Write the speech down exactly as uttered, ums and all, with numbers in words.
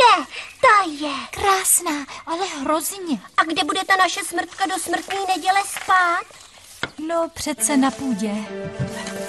je, ta je. Krásná, ale hrozně. A kde bude ta naše smrtka do smrtní neděle spát? No, přece na půdě.